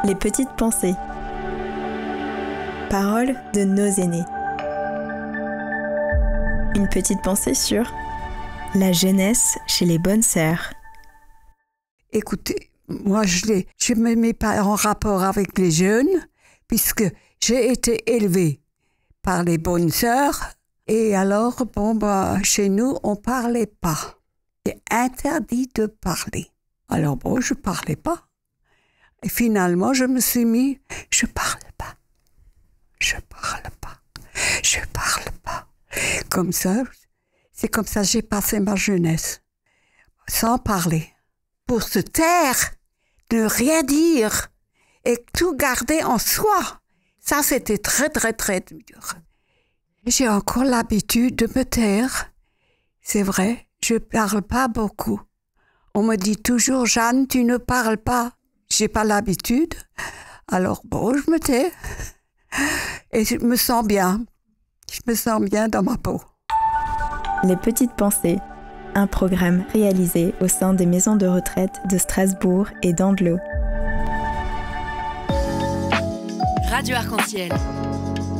Les petites pensées. Paroles de nos aînés. Une petite pensée sur la jeunesse chez les bonnes sœurs. Écoutez, moi je me mets pas en rapport avec les jeunes, puisque j'ai été élevée par les bonnes sœurs, et alors, chez nous, on parlait pas. C'est interdit de parler. Alors je parlais pas. Et finalement, je me suis mis, je parle pas. Comme ça, c'est comme ça que j'ai passé ma jeunesse. Sans parler. Pour se taire, ne rien dire et tout garder en soi. Ça, c'était très, très, très dur. J'ai encore l'habitude de me taire. C'est vrai, je parle pas beaucoup. On me dit toujours, Jeanne, tu ne parles pas. J'ai pas l'habitude. Alors je me tais. Et je me sens bien. Je me sens bien dans ma peau. Les petites pensées. Un programme réalisé au sein des maisons de retraite de Strasbourg et d'Andelot. Radio Arc-en-Ciel.